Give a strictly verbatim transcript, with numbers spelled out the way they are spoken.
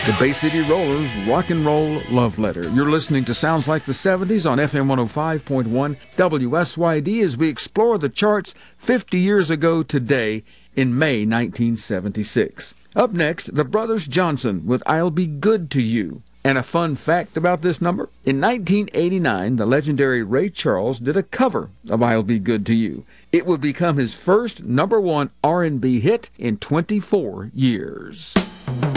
The Bay City Rollers Rock and Roll Love Letter. You're listening to Sounds Like the seventies on F M one oh five point one W S Y D as we explore the charts fifty years ago today in May nineteen seventy-six. Up next, the Brothers Johnson with I'll Be Good to You. And a fun fact about this number, in nineteen eighty-nine, the legendary Ray Charles did a cover of I'll Be Good to You. It would become his first number one R and B hit in twenty-four years.